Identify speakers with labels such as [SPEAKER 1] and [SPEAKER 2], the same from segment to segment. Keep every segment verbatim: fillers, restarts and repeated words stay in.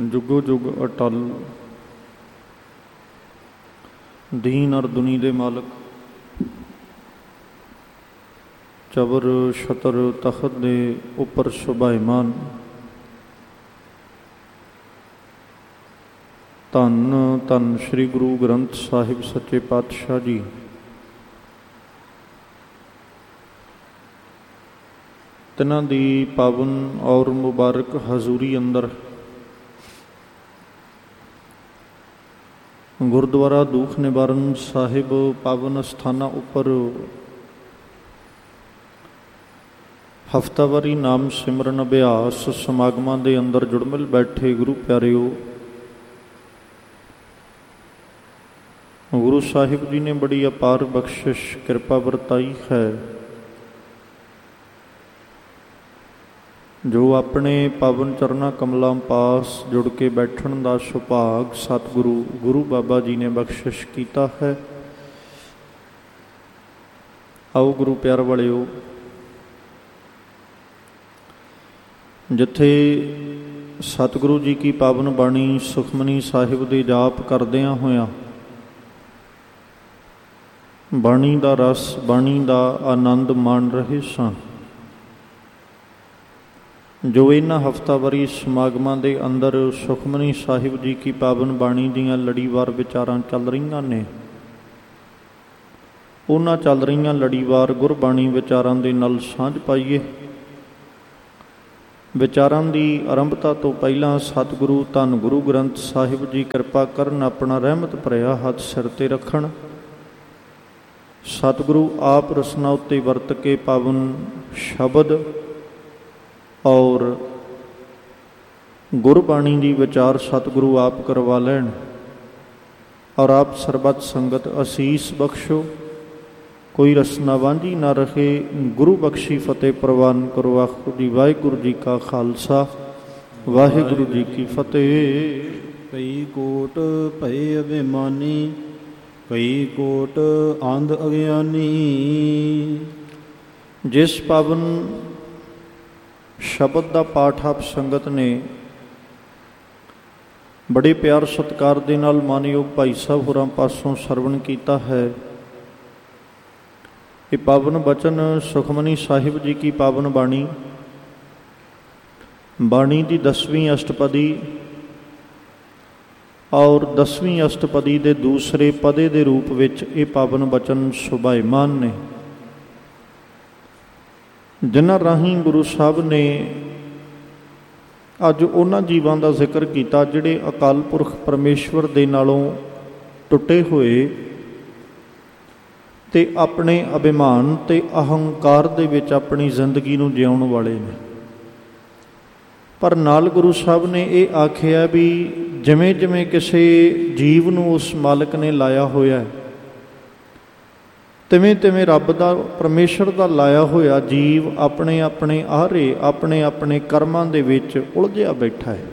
[SPEAKER 1] ਜੁਗੋ ਜੁਗ ਅਟਲ। ਦੀਨ ਅਰ ਦੁਨੀ ਦੇ ਮਾਲਕ, ਚਬਰ ਛਤਰ ਤਖਤ ਦੇ ਉੱਪਰ ਸ਼ੋਭਾਇਮਾਨ, ਧੰਨ ਧੰਨ ਸ਼੍ਰੀ ਗੁਰੂ ਗ੍ਰੰਥ ਸਾਹਿਬ ਸੱਚੇ ਪਾਤਸ਼ਾਹ ਜੀ। ਤਿਨਾਂ ਦੀ ਪਾਵਨ ਔਰ ਮੁਬਾਰਕ ਹਜ਼ੂਰੀ ਅੰਦਰ ਗੁਰਦੁਆਰਾ ਦੂਖ ਨਿਵਾਰਨ ਸਾਹਿਬ ਪਾਵਨ ਅਸਥਾਨਾਂ ਉੱਪਰ ਹਫ਼ਤਾਵਾਰੀ ਨਾਮ ਸਿਮਰਨ ਅਭਿਆਸ ਸਮਾਗਮਾਂ ਦੇ ਅੰਦਰ ਜੁੜਮਿਲ ਬੈਠੇ ਗੁਰੂ ਪਿਆਰਿਓ, ਗੁਰੂ ਸਾਹਿਬ ਜੀ ਨੇ ਬੜੀ ਅਪਾਰ ਬਖਸ਼ਿਸ਼ ਕਿਰਪਾ ਵਰਤਾਈ ਹੈ, ਜੋ ਆਪਣੇ ਪਾਵਨ ਚਰਨਾਂ ਕਮਲਾਂ ਪਾਸ ਜੁੜ ਕੇ ਬੈਠਣ ਦਾ ਸੁਭਾਗ ਸਤਿਗੁਰੂ ਗੁਰੂ ਬਾਬਾ ਜੀ ਨੇ ਬਖਸ਼ਿਸ਼ ਕੀਤਾ ਹੈ। ਆਓ ਗੁਰੂ ਪਿਆਰ ਵਾਲਿਓ, ਜਿੱਥੇ ਸਤਿਗੁਰੂ ਜੀ ਕੀ ਪਾਵਨ ਬਾਣੀ ਸੁਖਮਨੀ ਸਾਹਿਬ ਦੇ ਜਾਪ ਕਰਦਿਆਂ ਹੋਇਆਂ ਬਾਣੀ ਦਾ ਰਸ, ਬਾਣੀ ਦਾ ਆਨੰਦ ਮਾਣ ਰਹੇ ਸਾਂ, ਜੋ ਇਹਨਾਂ ਹਫ਼ਤਾਵਾਰੀ ਸਮਾਗਮਾਂ ਦੇ ਅੰਦਰ ਸੁਖਮਨੀ ਸਾਹਿਬ ਜੀ ਕੀ ਪਾਵਨ ਬਾਣੀ ਦੀਆਂ ਲੜੀਵਾਰ ਵਿਚਾਰਾਂ ਚੱਲ ਰਹੀਆਂ ਨੇ, ਉਹਨਾਂ ਚੱਲ ਰਹੀਆਂ ਲੜੀਵਾਰ ਗੁਰਬਾਣੀ ਵਿਚਾਰਾਂ ਦੇ ਨਾਲ ਸਾਂਝ ਪਾਈਏ। ਵਿਚਾਰਾਂ ਦੀ ਆਰੰਭਤਾ ਤੋਂ ਪਹਿਲਾਂ ਸਤਿਗੁਰੂ ਧੰਨ ਗੁਰੂ ਗ੍ਰੰਥ ਸਾਹਿਬ ਜੀ ਕਿਰਪਾ ਕਰਨ, ਆਪਣਾ ਰਹਿਮਤ ਭਰਿਆ ਹੱਥ ਸਿਰ 'ਤੇ ਰੱਖਣ। ਸਤਿਗੁਰੂ ਆਪ ਰਸਨਾ ਉੱਤੇ ਵਰਤ ਕੇ ਪਾਵਨ ਸ਼ਬਦ ਔਰ ਗੁਰਬਾਣੀ ਦੀ ਵਿਚਾਰ ਸਤਿਗੁਰੂ ਆਪ ਕਰਵਾ ਲੈਣ, ਔਰ ਆਪ ਸਰਬੱਤ ਸੰਗਤ ਅਸੀਸ ਬਖਸ਼ੋ। ਕੋਈ ਰਸਨਾ ਵਾਂਝੀ ਨਾ ਰਹੇ, ਗੁਰੂ ਬਖਸ਼ੀ ਫਤਿਹ ਪ੍ਰਵਾਨ ਕਰੋ। ਆਖੋ ਜੀ ਵਾਹਿਗੁਰੂ ਜੀ ਕਾ ਖਾਲਸਾ, ਵਾਹਿਗੁਰੂ ਜੀ ਕੀ ਫਤਿਹ।
[SPEAKER 2] ਕਈ ਕੋਟ ਭਏ ਅਭਿਮਾਨੀ, ਕਈ ਕੋਟ ਅੰਧ ਅਗਿਆਨੀ।
[SPEAKER 1] ਜਿਸ ਪਾਵਨ ਸ਼ਬਦ ਦਾ ਪਾਠ ਆਪ ਸੰਗਤ ਨੇ ਬੜੇ ਪਿਆਰ ਸਤਿਕਾਰ ਦੇ ਨਾਲ ਮਾਨਯੋਗ ਭਾਈ ਸਾਹਿਬ ਹੋਰਾਂ ਪਾਸੋਂ ਸਰਵਣ ਕੀਤਾ ਹੈ, ਇਹ ਪਾਵਨ ਬਚਨ ਸੁਖਮਨੀ ਸਾਹਿਬ ਜੀ ਕੀ ਪਾਵਨ ਬਾਣੀ, ਬਾਣੀ ਦੀ ਦਸਵੀਂ ਅਸ਼ਟਪਦੀ ਔਰ ਦਸਵੀਂ ਅਸ਼ਟਪਦੀ ਦੇ ਦੂਸਰੇ ਪਦੇ ਦੇ ਰੂਪ ਵਿੱਚ ਇਹ ਪਾਵਨ ਬਚਨ ਸ਼ੋਭਾਇਮਾਨ ਨੇ, ਜਿਨ੍ਹਾਂ ਰਾਹੀਂ ਗੁਰੂ ਸਾਹਿਬ ਨੇ ਅੱਜ ਉਹਨਾਂ ਜੀਵਾਂ ਦਾ ਜ਼ਿਕਰ ਕੀਤਾ ਜਿਹੜੇ ਅਕਾਲ ਪੁਰਖ ਪਰਮੇਸ਼ਵਰ ਦੇ ਨਾਲੋਂ ਟੁੱਟੇ ਹੋਏ ਤੇ ਆਪਣੇ ਅਭਿਮਾਨ ਤੇ ਅਹੰਕਾਰ ਦੇ ਵਿੱਚ ਆਪਣੀ ਜ਼ਿੰਦਗੀ ਨੂੰ ਜਿਉਣ ਵਾਲੇ ਨੇ। ਪਰ ਨਾਲ ਗੁਰੂ ਸਾਹਿਬ ਨੇ ਇਹ ਆਖਿਆ ਵੀ ਜਿਵੇਂ ਜਿਵੇਂ ਕਿਸੇ ਜੀਵ ਨੂੰ ਉਸ ਮਾਲਕ ਨੇ ਲਾਇਆ ਹੋਇਆ, ਤਿਵੇਂ ਤਿਵੇਂ ਰੱਬ ਦਾ, ਪਰਮੇਸ਼ਰ ਦਾ ਲਾਇਆ ਹੋਇਆ ਜੀਵ ਆਪਣੇ ਆਪਣੇ ਆਹਰੇ, ਆਪਣੇ ਆਪਣੇ ਕਰਮਾਂ ਦੇ ਵਿੱਚ ਉਲਝਿਆ ਬੈਠਾ ਹੈ।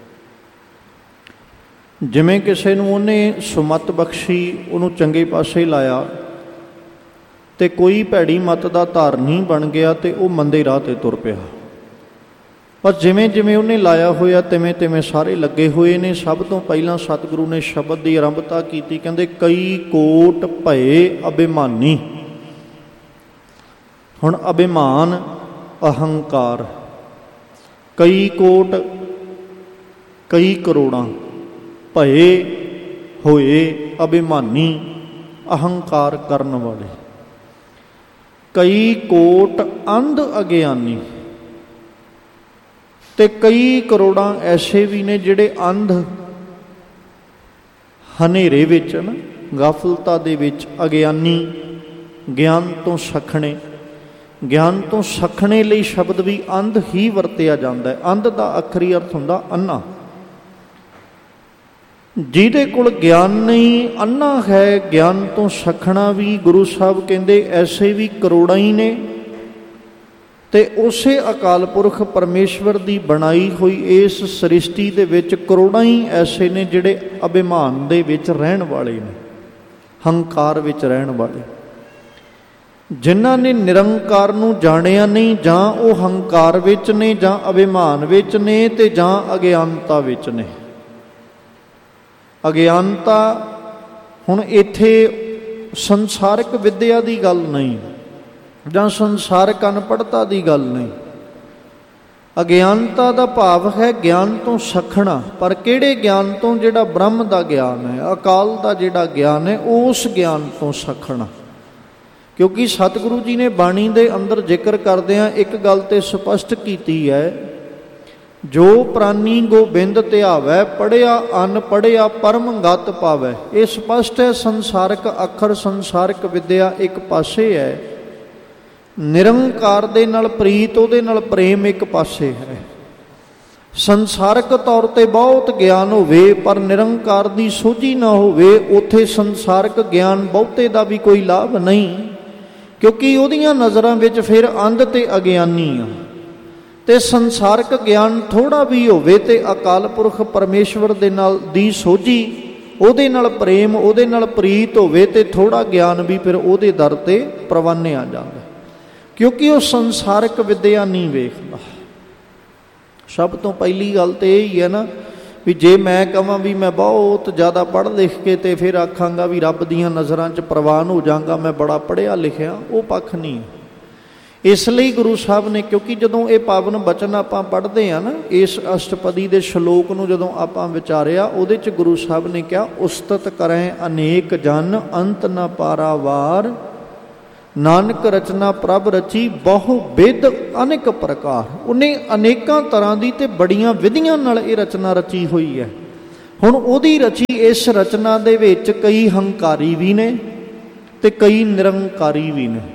[SPEAKER 1] ਜਿਵੇਂ ਕਿਸੇ ਨੂੰ ਉਹਨੇ ਸੁਮੱਤ ਬਖਸ਼ੀ, ਉਹਨੂੰ ਚੰਗੇ ਪਾਸੇ ਲਾਇਆ, ਤੇ ਕੋਈ ਭੈੜੀ ਮੱਤ ਦਾ ਧਾਰਨੀ ਬਣ ਗਿਆ ਤੇ ਉਹ ਮੰਦੇ ਰਾਹ 'ਤੇ ਤੁਰ ਪਿਆ। ਪਰ ਜਿਵੇਂ ਜਿਵੇਂ ਉਹਨੇ ਲਾਇਆ ਹੋਇਆ ਤਿਵੇਂ ਤਿਵੇਂ ਸਾਰੇ ਲੱਗੇ ਹੋਏ ਨੇ। ਸਭ ਤੋਂ ਪਹਿਲਾਂ ਸਤਿਗੁਰੂ ਨੇ ਸ਼ਬਦ ਦੀ ਆਰੰਭਤਾ ਕੀਤੀ, ਕਹਿੰਦੇ ਕਈ ਕੋਟ ਭਏ ਅਭਿਮਾਨੀ। ਹੁਣ ਅਭਿਮਾਨ, ਅਹੰਕਾਰ, ਕਈ ਕੋਟ, ਕਈ ਕਰੋੜਾਂ, ਭਏ ਹੋਏ ਅਭਿਮਾਨੀ, ਅਹੰਕਾਰ ਕਰਨ ਵਾਲੇ। ਕਈ ਕੋਟ ਅੰਧ ਅਗਿਆਨੀ, ਤੇ ਕਈ ਕਰੋੜਾਂ ਐਸੇ ਵੀ ਨੇ ਜਿਹੜੇ ਅੰਧ, ਹਨੇਰੇ ਵਿੱਚ ਨਾ, ਗਾਫਲਤਾ ਦੇ ਵਿੱਚ, ਅਗਿਆਨੀ, ਗਿਆਨ ਤੋਂ ਸੱਖਣੇ। ਗਿਆਨ ਤੋਂ ਸੱਖਣੇ ਲਈ ਸ਼ਬਦ ਵੀ ਅੰਧ ਹੀ ਵਰਤਿਆ ਜਾਂਦਾ ਹੈ। ਅੰਧ ਦਾ ਆਖਰੀ ਅਰਥ ਹੁੰਦਾ ਅੰਨਾ। ਜਿਹਦੇ ਕੋਲ ਗਿਆਨ ਨਹੀਂ, ਅੰਨਾ ਹੈ। ਗਿਆਨ ਤੋਂ ਸੱਖਣਾ ਵੀ ਗੁਰੂ ਸਾਹਿਬ ਕਹਿੰਦੇ ਐਸੇ ਵੀ ਕਰੋੜਾਂ ਹੀ ਨੇ, ਤੇ ਉਸੇ ਅਕਾਲ ਪੁਰਖ ਪਰਮੇਸ਼ਵਰ ਦੀ ਬਣਾਈ ਹੋਈ ਇਸ ਸ੍ਰਿਸ਼ਟੀ ਦੇ ਵਿੱਚ ਕਰੋੜਾਂ ਹੀ ਐਸੇ ਨੇ ਜਿਹੜੇ ਅਭਿਮਾਨ ਦੇ ਵਿੱਚ ਰਹਿਣ ਵਾਲੇ ਨੇ, ਹੰਕਾਰ ਵਿੱਚ ਰਹਿਣ ਵਾਲੇ, ਜਿਨ੍ਹਾਂ ਨੇ ਨਿਰੰਕਾਰ ਨੂੰ ਜਾਣਿਆ ਨਹੀਂ। ਜਾਂ ਉਹ ਹੰਕਾਰ ਵਿੱਚ ਨੇ, ਜਾਂ ਅਭਿਮਾਨ ਵਿੱਚ ਨੇ, ਤੇ ਜਾਂ ਅਗਿਆਨਤਾ ਵਿੱਚ ਨੇ। ਅਗਿਆਨਤਾ ਹੁਣ ਇੱਥੇ ਸੰਸਾਰਿਕ ਵਿੱਦਿਆ ਦੀ ਗੱਲ ਨਹੀਂ ਜਾਂ ਸੰਸਾਰਿਕ ਅਨਪੜ੍ਹਤਾ ਦੀ ਗੱਲ ਨਹੀਂ। ਅਗਿਆਨਤਾ ਦਾ ਭਾਵ ਹੈ ਗਿਆਨ ਤੋਂ ਸੱਖਣਾ। ਪਰ ਕਿਹੜੇ ਗਿਆਨ ਤੋਂ? ਜਿਹੜਾ ਬ੍ਰਹਮ ਦਾ ਗਿਆਨ ਹੈ, ਅਕਾਲ ਦਾ ਜਿਹੜਾ ਗਿਆਨ ਹੈ, ਉਸ ਗਿਆਨ ਤੋਂ ਸੱਖਣਾ। ਕਿਉਂਕਿ ਸਤਿਗੁਰੂ ਜੀ ਨੇ ਬਾਣੀ ਦੇ ਅੰਦਰ ਜ਼ਿਕਰ ਕਰਦਿਆਂ ਇੱਕ ਗੱਲ ਤੇ ਸਪਸ਼ਟ ਕੀਤੀ ਹੈ, ਜੋ ਪ੍ਰਾਨੀ ਗੋਬਿੰਦ ਧਿਆਵੈ, ਪੜ੍ਹਿਆ ਅਨ ਪੜ੍ਹਿਆ ਪਰਮ ਗਤ ਪਾਵੈ। ਇਹ ਸਪਸ਼ਟ ਹੈ। ਸੰਸਾਰਿਕ ਅੱਖਰ, ਸੰਸਾਰਿਕ ਵਿੱਦਿਆ ਇੱਕ ਪਾਸੇ ਹੈ, ਨਿਰੰਕਾਰ ਦੇ ਨਾਲ ਪ੍ਰੀਤ, ਉਹਦੇ ਨਾਲ ਪ੍ਰੇਮ ਇੱਕ ਪਾਸੇ ਹੈ। ਸੰਸਾਰਿਕ ਤੌਰ ਤੇ ਬਹੁਤ ਗਿਆਨ ਹੋਵੇ ਪਰ ਨਿਰੰਕਾਰ ਦੀ ਸੋਝੀ ਨਾ ਹੋਵੇ, ਉੱਥੇ ਸੰਸਾਰਿਕ ਗਿਆਨ ਬਹੁਤੇ ਦਾ ਵੀ ਕੋਈ ਲਾਭ ਨਹੀਂ, ਕਿਉਂਕਿ ਉਹਦੀਆਂ ਨਜ਼ਰਾਂ ਵਿੱਚ ਫਿਰ ਅੰਧ ਤੇ ਅਗਿਆਨੀ ਆ। ਤੇ ਸੰਸਾਰਿਕ ਗਿਆਨ ਥੋੜ੍ਹਾ ਵੀ ਹੋਵੇ ਤੇ ਅਕਾਲ ਪੁਰਖ ਪਰਮੇਸ਼ਵਰ ਦੇ ਨਾਲ ਦੀ ਸੋਝੀ, ਉਹਦੇ ਨਾਲ ਪ੍ਰੇਮ, ਉਹਦੇ ਨਾਲ ਪ੍ਰੀਤ ਹੋਵੇ ਤੇ ਥੋੜ੍ਹਾ ਗਿਆਨ ਵੀ ਫਿਰ ਉਹਦੇ ਦਰ ਤੇ ਪ੍ਰਵਾਨਿਆ ਜਾਂਦਾ, ਕਿਉਂਕਿ ਉਹ ਸੰਸਾਰਿਕ ਵਿੱਦਿਆ ਨਹੀਂ ਵੇਖਦਾ। ਸਭ ਤੋਂ ਪਹਿਲੀ ਗੱਲ ਤਾਂ ਇਹ ਹੀ ਹੈ ਨਾ ਵੀ ਜੇ ਮੈਂ ਕਹਾਂ ਵੀ ਮੈਂ ਬਹੁਤ ਜ਼ਿਆਦਾ ਪੜ੍ਹ ਲਿਖ ਕੇ ਤੇ ਫਿਰ ਆਖਾਂਗਾ ਵੀ ਰੱਬ ਦੀਆਂ ਨਜ਼ਰਾਂ 'ਚ ਪ੍ਰਵਾਨ ਹੋ ਜਾਵਾਂਗਾ, ਮੈਂ ਬੜਾ ਪੜ੍ਹਿਆ ਲਿਖਿਆ, ਉਹ ਪੱਖ ਨਹੀਂ। ਇਸ ਲਈ ਗੁਰੂ ਸਾਹਿਬ ਨੇ, ਕਿਉਂਕਿ ਜਦੋਂ ਇਹ ਪਾਵਨ ਬਚਨ ਆਪਾਂ ਪੜ੍ਹਦੇ ਹਾਂ ਨਾ, ਇਸ ਅਸ਼ਟਪਦੀ ਦੇ ਸ਼ਲੋਕ ਨੂੰ ਜਦੋਂ ਆਪਾਂ ਵਿਚਾਰਿਆ, ਉਹਦੇ 'ਚ ਗੁਰੂ ਸਾਹਿਬ ਨੇ ਕਿਹਾ, ਉਸਤਤ ਕਰੈ ਅਨੇਕ ਜਨ ਅੰਤ ਨ ਪਾਰਾਵਾਰ, ਨਾਨਕ ਰਚਨਾ ਪ੍ਰਭ ਰਚੀ ਬਹੁ ਵਿਧ ਅਨੇਕ ਪ੍ਰਕਾਰ। ਉਹਨੇ ਅਨੇਕਾਂ ਤਰ੍ਹਾਂ ਦੀ ਤੇ ਬੜੀਆਂ ਵਿਧੀਆਂ ਨਾਲ ਇਹ ਰਚਨਾ ਰਚੀ ਹੋਈ ਹੈ। ਹੁਣ ਉਹਦੀ ਰਚੀ ਇਸ ਰਚਨਾ ਦੇ ਵਿੱਚ ਕਈ ਹੰਕਾਰੀ ਵੀ ਨੇ ਤੇ ਕਈ ਨਿਰੰਕਾਰੀ ਵੀ ਨੇ।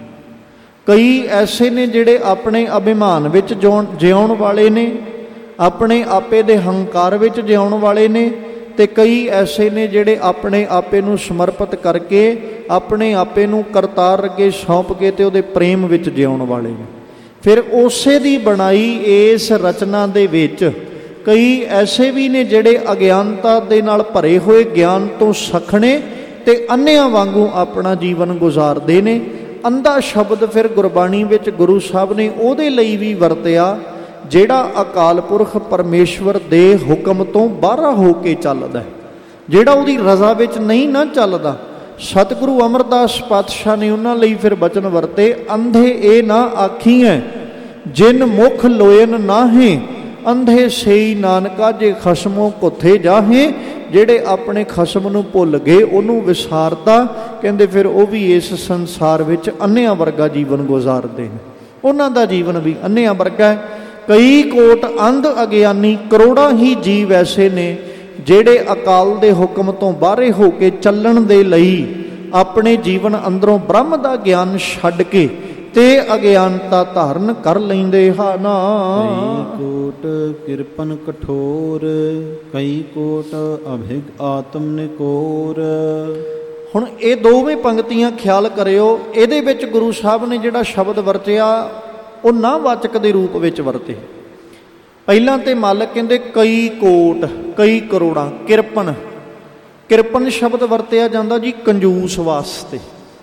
[SPEAKER 1] ਕਈ ਐਸੇ ਨੇ ਜਿਹੜੇ ਆਪਣੇ ਅਭਿਮਾਨ ਵਿੱਚ ਜਿਉਣ ਜਿਉਣ ਵਾਲੇ ਨੇ, ਆਪਣੇ ਆਪੇ ਦੇ ਹੰਕਾਰ ਵਿੱਚ ਜਿਉਣ ਵਾਲੇ ਨੇ, ਤੇ ਕਈ ਐਸੇ ਨੇ ਜਿਹੜੇ ਆਪਣੇ ਆਪੇ ਨੂੰ ਸਮਰਪਿਤ ਕਰਕੇ ਆਪਣੇ ਆਪੇ ਨੂੰ ਕਰਤਾਰ ਅੱਗੇ ਸੌਂਪ ਕੇ ਤੇ ਉਹਦੇ ਪ੍ਰੇਮ ਵਿੱਚ ਜਿਉਣ ਵਾਲੇ ਨੇ। ਫਿਰ ਉਸੇ ਦੀ ਬਣਾਈ ਇਸ ਰਚਨਾ ਦੇ ਵਿੱਚ ਕਈ ਐਸੇ ਵੀ ਨੇ ਜਿਹੜੇ ਅਗਿਆਨਤਾ ਦੇ ਨਾਲ ਭਰੇ ਹੋਏ ਗਿਆਨ ਤੋਂ ਸੱਖਣੇ ਤੇ ਅੰਨਿਆਂ ਵਾਂਗੂ ਆਪਣਾ ਜੀਵਨ ਗੁਜ਼ਾਰਦੇ ਨੇ। ਅੰਧਾ ਸ਼ਬਦ ਫਿਰ ਗੁਰਬਾਣੀ ਵਿੱਚ ਗੁਰੂ ਸਾਹਿਬ ਨੇ ਉਹਦੇ ਲਈ ਵੀ ਵਰਤਿਆ ਜਿਹੜਾ ਅਕਾਲ ਪੁਰਖ ਪਰਮੇਸ਼ਵਰ ਦੇ ਹੁਕਮ ਤੋਂ ਬਾਹਰ ਹੋ ਕੇ ਚੱਲਦਾ, ਜਿਹੜਾ ਉਹਦੀ ਰਜ਼ਾ ਵਿੱਚ ਨਹੀਂ ਨਾ ਚੱਲਦਾ। ਸਤਿਗੁਰੂ ਅਮਰਦਾਸ ਪਾਤਸ਼ਾਹ ਨੇ ਉਹਨਾਂ ਲਈ ਫਿਰ ਬਚਨ ਵਰਤੇ, ਅੰਧੇ ਇਹ ਨਾ ਆਖੀਐ ਜਿਨ ਮੁਖ ਲੋਇਨ ਨਾਹੇ, ਅੰਧੇ ਸਈ ਨਾਨਕਾ ਜੇ ਖਸਮੋਂ ਕੁੱਥੇ ਜਾਹੇ। ਜਿਹੜੇ ਆਪਣੇ ਖਸਮ ਨੂੰ ਭੁੱਲ ਗਏ, ਉਹਨੂੰ ਵਿਸਾਰਤਾ, ਕਹਿੰਦੇ ਫਿਰ ਉਹ ਵੀ ਇਸ ਸੰਸਾਰ ਵਿੱਚ ਅੰਨਿਆਂ ਵਰਗਾ ਜੀਵਨ ਗੁਜ਼ਾਰਦੇ ਨੇ। ਉਹਨਾਂ ਦਾ ਜੀਵਨ ਵੀ ਅੰਨਿਆਂ ਵਰਗਾ ਹੈ। ਕਈ ਕੋਟ ਅੰਧ ਅਗਿਆਨੀ, ਕਰੋੜਾਂ ਹੀ ਜੀਵ ਐਸੇ ਨੇ ਜਿਹੜੇ ਅਕਾਲ ਦੇ ਹੁਕਮ ਤੋਂ ਬਾਹਰੇ ਹੋ ਕੇ ਚੱਲਣ ਦੇ ਲਈ ਆਪਣੇ ਜੀਵਨ ਅੰਦਰੋਂ ਬ੍ਰਹਮ ਦਾ ਗਿਆਨ ਛੱਡ ਕੇ ਤੇ ਅਗਿਆਨਤਾ ਧਾਰਨ ਕਰ ਲੈਂਦੇ ਹਨ।
[SPEAKER 2] ਕਈ ਕੋਟ ਕਿਰਪਨ ਕਠੋਰ, ਕਈ ਕੋਟ ਅਭਿਗ ਆਤਮ ਨਿਕੋਰ।
[SPEAKER 1] ਹੁਣ ਇਹ ਦੋਵੇਂ ਪੰਕਤੀਆਂ ਖਿਆਲ ਕਰਿਓ, ਇਹਦੇ ਵਿੱਚ ਗੁਰੂ ਸਾਹਿਬ ਨੇ ਜਿਹੜਾ ਸ਼ਬਦ ਵਰਤਿਆ ਉਹ ਨਾ ਵਾਚਕ ਦੇ ਰੂਪ ਵਿੱਚ ਵਰਤੇ। ਪਹਿਲਾਂ ਤੇ ਮਾਲਕ ਕਹਿੰਦੇ ਕਈ ਕੋਟ, ਕਈ ਕਰੋੜਾਂ। ਕਿਰਪਨ, ਕਿਰਪਨ ਸ਼ਬਦ ਵਰਤਿਆ ਜਾਂਦਾ ਜੀ ਕੰਜੂਸ ਵਾਸਤੇ।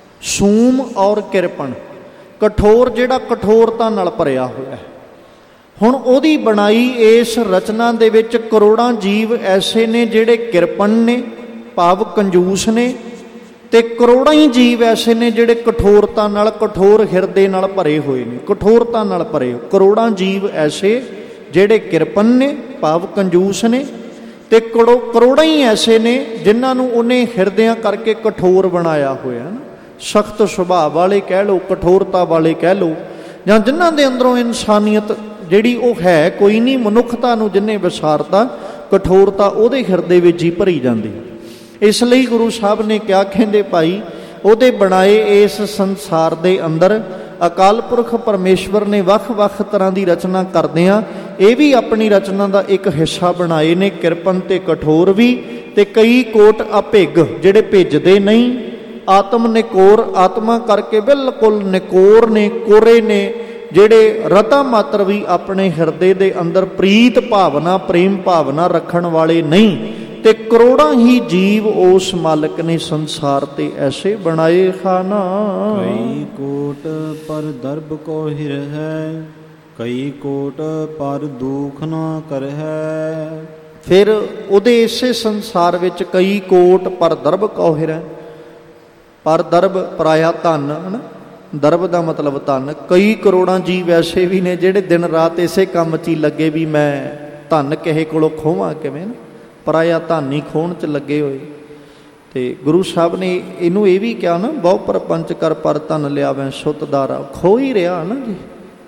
[SPEAKER 1] ਸੂਮ ਔਰ ਕਿਰਪਨ, ਕਠੋਰ ਜਿਹੜਾ ਕਠੋਰਤਾ ਨਾਲ ਭਰਿਆ ਹੋਇਆ। ਹੁਣ ਉਹਦੀ ਬਣਾਈ ਇਸ ਰਚਨਾ ਦੇ ਵਿੱਚ ਕਰੋੜਾਂ ਜੀਵ ਐਸੇ ਨੇ ਜਿਹੜੇ ਕਿਰਪਨ ਨੇ, ਭਾਵ ਕੰਜੂਸ ਨੇ, ਤੇ ਕਰੋੜਾਂ ਹੀ ਜੀਵ ਐਸੇ ਨੇ ਜਿਹੜੇ ਕਠੋਰਤਾ ਨਾਲ, ਕਠੋਰ ਹਿਰਦੇ ਨਾਲ ਭਰੇ ਹੋਏ ਨੇ, ਕਠੋਰਤਾ ਨਾਲ ਭਰੇ। ਕਰੋੜਾਂ ਜੀਵ ਐਸੇ ਜਿਹੜੇ ਕਿਰਪਨ ਨੇ, ਭਾਵ ਕੰਜੂਸ ਨੇ, ਤੇ ਕਰੋ ਕਰੋੜਾਂ ਹੀ ਐਸੇ ਨੇ ਜਿਨ੍ਹਾਂ ਨੂੰ ਉਹਨੇ ਹਿਰਦਿਆਂ ਕਰਕੇ ਕਠੋਰ ਬਣਾਇਆ ਹੋਇਆ। ਸਖਤ ਸੁਭਾਅ ਵਾਲੇ ਕਹਿ ਲਓ, ਕਠੋਰਤਾ ਵਾਲੇ ਕਹਿ ਲਓ, ਜਾਂ ਜਿਨ੍ਹਾਂ ਦੇ ਅੰਦਰੋਂ ਇਨਸਾਨੀਅਤ ਜਿਹੜੀ ਉਹ ਹੈ ਕੋਈ ਨਹੀਂ, ਮਨੁੱਖਤਾ ਨੂੰ ਜਿਹਨੇ ਵਿਸਾਰਤਾ, ਕਠੋਰਤਾ ਉਹਦੇ ਹਿਰਦੇ ਵਿੱਚ ਹੀ ਭਰੀ ਜਾਂਦੀ। ਇਸ ਲਈ ਗੁਰੂ ਸਾਹਿਬ ਨੇ ਕਿਹਾ, ਕਹਿੰਦੇ ਭਾਈ ਉਹਦੇ ਬਣਾਏ ਇਸ ਸੰਸਾਰ ਦੇ ਅੰਦਰ ਅਕਾਲ ਪੁਰਖ ਪਰਮੇਸ਼ਵਰ ਨੇ ਵੱਖ-ਵੱਖ ਤਰ੍ਹਾਂ ਦੀ ਰਚਨਾ ਕਰਦਿਆਂ ਇਹ ਵੀ ਆਪਣੀ ਰਚਨਾ ਦਾ ਇੱਕ ਹਿੱਸਾ ਬਣਾਏ ਨੇ, ਕਿਰਪਨ ਤੇ ਕਠੋਰ ਵੀ, ਤੇ ਕਈ ਕੋਟ ਅਭਿਗ ਜਿਹੜੇ ਭਿੱਜਦੇ ਨਹੀਂ, ਆਤਮ ਨਿਕੋਰ, ਆਤਮਾ ਕਰਕੇ ਬਿਲਕੁਲ ਨਿਕੋਰ ਨੇ, ਕੋਰੇ ਨੇ, ਜਿਹੜੇ ਰਤਾ ਮਾਤਰ ਵੀ ਆਪਣੇ ਹਿਰਦੇ ਦੇ ਅੰਦਰ ਪ੍ਰੀਤ ਭਾਵਨਾ, ਪ੍ਰੇਮ ਭਾਵਨਾ ਰੱਖਣ ਵਾਲੇ ਨਹੀਂ। ਤੇ ਕਰੋੜਾਂ ਹੀ ਜੀਵ ਉਸ ਮਾਲਕ ਨੇ ਸੰਸਾਰ ਤੇ ਐਸੇ ਬਣਾਏ ਹਨ।
[SPEAKER 2] ਕਈ ਕੋਟ ਪਰ ਦਰਬ ਕੋ ਹਿਰ ਹੈ, ਕਈ ਕੋਟ ਪਰ ਦੁਖ ਨਾ ਕਰ ਹੈ।
[SPEAKER 1] ਫਿਰ ਉਹਦੇ ਇਸੇ ਸੰਸਾਰ ਵਿੱਚ ਕਈ ਕੋਟ ਪਰ ਦਰਬ ਕੌਹਿਰੈ, ਪਰ ਦਰਬ ਪਰਾਇਆ ਧਨ ਹੈ ਨਾ, ਦਰਬ ਦਾ ਮਤਲਬ ਧਨ। ਕਈ ਕਰੋੜਾਂ ਜੀਵ ਐਸੇ ਵੀ ਨੇ ਜਿਹੜੇ ਦਿਨ ਰਾਤ ਇਸੇ ਕੰਮ 'ਚ ਹੀ ਲੱਗੇ ਵੀ ਮੈਂ ਧਨ ਕਿਸੇ ਕੋਲੋਂ ਖੋਵਾਂ ਕਿਵੇਂ ਨਾ, ਪਰਾਇਆ ਧਨ ਹੀ ਖੋਹਣ 'ਚ ਲੱਗੇ ਹੋਏ। ਅਤੇ ਗੁਰੂ ਸਾਹਿਬ ਨੇ ਇਹਨੂੰ ਇਹ ਵੀ ਕਿਹਾ ਨਾ, ਬਹੁ ਪਰਪੰਚ ਕਰ ਪਰ ਧਨ ਲਿਆਵੈ ਸੁੱਤ ਦਾਰਾ, ਖੋ ਹੀ ਰਿਹਾ ਨਾ ਜੀ।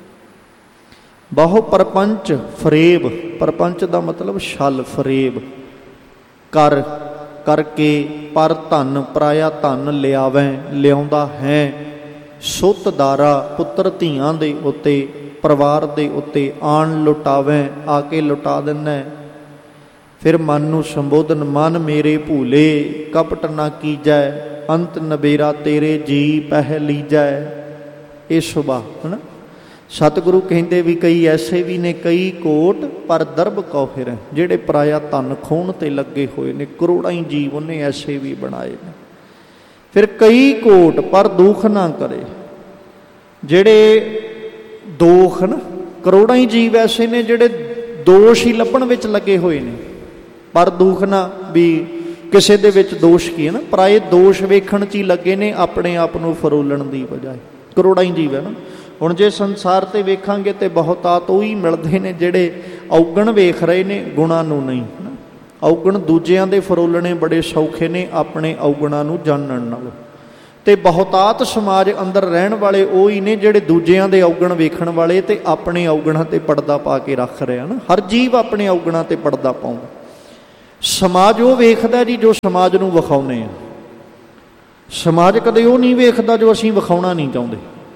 [SPEAKER 1] ਬਹੁ ਪਰਪੰਚ ਫਰੇਬ, ਪਰਪੰਚ ਦਾ ਮਤਲਬ ਛਲ ਫਰੇਬ, ਕਰ ਕਰਕੇ ਪਰ ਧਨ ਪਰਾਇਆ ਧਨ ਲਿਆਵੈ ਲਿਆਉਂਦਾ ਹੈ, ਸੁੱਤ ਦਾਰਾ ਪੁੱਤਰ ਧੀਆਂ ਦੇ ਉੱਤੇ ਪਰਿਵਾਰ ਦੇ ਉੱਤੇ ਆਣ ਲੁਟਾਵੈ ਆ ਕੇ ਲੁਟਾ ਦਿੰਦਾ। ਫਿਰ ਮਨ ਨੂੰ ਸੰਬੋਧਨ ਮਨ ਮੇਰੇ ਭੂਲੇ ਕਪਟ ਨਾ ਕੀਜੈ, ਅੰਤ ਨਬੇਰਾ ਤੇਰੇ ਜੀ ਪਹਿ ਲੀਜੈ। ਇਹ ਸੁਭਾ ਹੈ ਨਾ। ਸਤਿਗੁਰੂ ਕਹਿੰਦੇ ਵੀ ਕਈ ਐਸੇ ਵੀ ਨੇ ਕਈ ਕੋਟ ਪਰ ਦਰਬ ਕੌਹਿਰ, ਜਿਹੜੇ ਪਰਾਇਆ ਧਨ ਖੋਹਣ 'ਤੇ ਲੱਗੇ ਹੋਏ ਨੇ। ਕਰੋੜਾਂ ਹੀ ਜੀਵ ਉਹਨੇ ਐਸੇ ਵੀ ਬਣਾਏ ਨੇ। ਫਿਰ ਕਈ ਕੋਟ ਪਰ ਦੁੱਖ ਨਾ ਕਰੇ, ਜਿਹੜੇ ਦੋਖ ਨਾ, ਕਰੋੜਾਂ ਹੀ ਜੀਵ ਐਸੇ ਨੇ ਜਿਹੜੇ ਦੋਸ਼ ਹੀ ਲੱਭਣ ਵਿੱਚ ਲੱਗੇ ਹੋਏ ਨੇ, ਪਰ ਦੁੱਖ ਨਾ, ਵੀ ਕਿਸੇ ਦੇ ਵਿੱਚ ਦੋਸ਼ ਕੀ ਹੈ ਨਾ, ਪਰਾਏ ਦੋਸ਼ ਵੇਖਣ 'ਚ ਹੀ ਲੱਗੇ ਨੇ ਆਪਣੇ ਆਪ ਨੂੰ ਫਰੋਲਣ ਦੀ ਬਜਾਏ। ਕਰੋੜਾਂ ਹੀ ਜੀਵ ਹੈ ਨਾ। ਹੁਣ ਜੇ ਸੰਸਾਰ 'ਤੇ ਵੇਖਾਂਗੇ ਤਾਂ ਬਹੁਤਾਤ ਉਹ ਹੀ ਮਿਲਦੇ ਨੇ ਜਿਹੜੇ ਔਗਣ ਵੇਖ ਰਹੇ ਨੇ, ਗੁਣਾਂ ਨੂੰ ਨਹੀਂ। ਔਗਣ ਦੂਜਿਆਂ ਦੇ ਫਰੋਲਣੇ ਬੜੇ ਸੌਖੇ ਨੇ ਆਪਣੇ ਔਗਣਾਂ ਨੂੰ ਜਾਣਨ ਨਾਲੋਂ। ਅਤੇ ਬਹੁਤਾਤ ਸਮਾਜ ਅੰਦਰ ਰਹਿਣ ਵਾਲੇ ਉਹ ਹੀ ਨੇ ਜਿਹੜੇ ਦੂਜਿਆਂ ਦੇ ਔਗਣ ਵੇਖਣ ਵਾਲੇ ਅਤੇ ਆਪਣੇ ਔਗਣਾਂ 'ਤੇ ਪਰਦਾ ਪਾ ਕੇ ਰੱਖ ਰਹੇ ਹਨ। ਹਰ ਜੀਵ ਆਪਣੇ ਔਗਣਾਂ 'ਤੇ ਪਰਦਾ ਪਾਉਂਦਾ। ਸਮਾਜ ਉਹ ਵੇਖਦਾ ਜੀ ਜੋ ਸਮਾਜ ਨੂੰ ਵਿਖਾਉਂਦੇ ਆ। ਸਮਾਜ ਕਦੇ ਉਹ ਨਹੀਂ ਵੇਖਦਾ ਜੋ ਅਸੀਂ ਵਿਖਾਉਣਾ ਨਹੀਂ ਚਾਹੁੰਦੇ।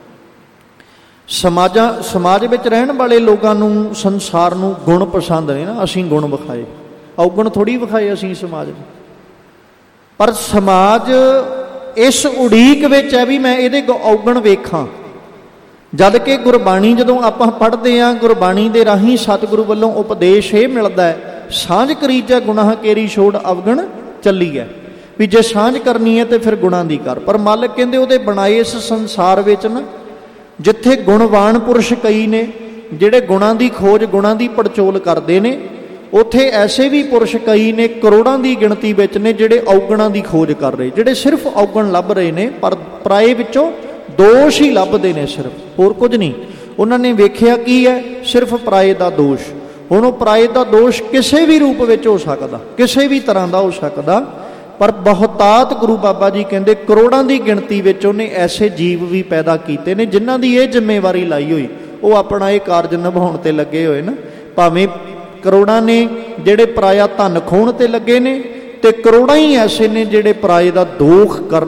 [SPEAKER 1] ਸਮਾਜਾਂ ਸਮਾਜ ਵਿੱਚ ਰਹਿਣ ਵਾਲੇ ਲੋਕਾਂ ਨੂੰ, ਸੰਸਾਰ ਨੂੰ ਗੁਣ ਪਸੰਦ ਨੇ ਨਾ, ਅਸੀਂ ਗੁਣ ਵਿਖਾਏ, ਔਗਣ ਥੋੜ੍ਹੀ ਵਿਖਾਏ ਅਸੀਂ ਸਮਾਜ ਨੂੰ। ਪਰ ਸਮਾਜ ਇਸ ਉਡੀਕ ਵਿੱਚ ਹੈ ਵੀ ਮੈਂ ਇਹਦੇ ਔਗਣ ਵੇਖਾਂ। ਜਦ ਕਿ ਗੁਰਬਾਣੀ ਜਦੋਂ ਆਪਾਂ ਪੜ੍ਹਦੇ ਹਾਂ, ਗੁਰਬਾਣੀ ਦੇ ਰਾਹੀਂ ਸਤਿਗੁਰੂ ਵੱਲੋਂ ਉਪਦੇਸ਼ ਇਹ ਮਿਲਦਾ ਹੈ, ਸਾਂਝ ਕਰੀਜੈ ਗੁਨਾਹ ਕੇਰੀ ਛੋੜ ਅਵਗਣ ਚੱਲੀ ਹੈ, ਵੀ ਜੇ ਸਾਂਝ ਕਰਨੀ ਹੈ ਤਾਂ ਫਿਰ ਗੁਣਾਂ ਦੀ ਕਰ। ਪਰ ਮਾਲਕ ਕਹਿੰਦੇ ਉਹਦੇ ਬਣਾਏ ਇਸ ਸੰਸਾਰ ਵਿੱਚ ਨਾ, ਜਿੱਥੇ ਗੁਣਵਾਨ ਪੁਰਸ਼ ਕਈ ਨੇ ਜਿਹੜੇ ਗੁਣਾਂ ਦੀ ਖੋਜ, ਗੁਣਾਂ ਦੀ ਪੜਚੋਲ ਕਰਦੇ ਨੇ, ਉੱਥੇ ਐਸੇ ਵੀ ਪੁਰਸ਼ ਕਈ ਨੇ ਕਰੋੜਾਂ ਦੀ ਗਿਣਤੀ ਵਿੱਚ ਨੇ ਜਿਹੜੇ ਔਗਣਾਂ ਦੀ ਖੋਜ ਕਰ ਰਹੇ, ਜਿਹੜੇ ਸਿਰਫ ਔਗਣ ਲੱਭ ਰਹੇ ਨੇ, ਪਰ ਪਰਾਏ ਵਿੱਚੋਂ ਦੋਸ਼ ਹੀ ਲੱਭਦੇ ਨੇ, ਸਿਰਫ ਹੋਰ ਕੁਝ ਨਹੀਂ। ਉਹਨਾਂ ਨੇ ਵੇਖਿਆ ਕੀ ਹੈ, ਸਿਰਫ ਪਰਾਏ ਦਾ ਦੋਸ਼। ਹੁਣ ਉਹ ਪਰਾਏ ਦਾ ਦੋਸ਼ ਕਿਸੇ ਵੀ ਰੂਪ ਵਿੱਚ ਹੋ ਸਕਦਾ, ਕਿਸੇ ਵੀ ਤਰ੍ਹਾਂ ਦਾ ਹੋ ਸਕਦਾ, ਪਰ ਬਹੁਤਾਤ ਗੁਰੂ ਬਾਬਾ ਜੀ ਕਹਿੰਦੇ ਕਰੋੜਾਂ ਦੀ ਗਿਣਤੀ ਵਿੱਚ ਉਹਨੇ ਐਸੇ ਜੀਵ ਵੀ ਪੈਦਾ ਕੀਤੇ ਨੇ ਜਿਨ੍ਹਾਂ ਦੀ ਇਹ ਜ਼ਿੰਮੇਵਾਰੀ ਲਾਈ ਹੋਈ, ਉਹ ਆਪਣਾ ਇਹ ਕਾਰਜ ਨਿਭਾਉਣ 'ਤੇ ਲੱਗੇ ਹੋਏ ਨਾ। ਭਾਵੇਂ ਕਰੋੜਾਂ ਨੇ ਜਿਹੜੇ ਪਰਾਇਆ ਧਨ ਖੋਹਣ 'ਤੇ ਲੱਗੇ ਨੇ, ਅਤੇ ਕਰੋੜਾਂ ਹੀ ਐਸੇ ਨੇ ਜਿਹੜੇ ਪਰਾਏ ਦਾ ਦੋਖ ਕਰਨ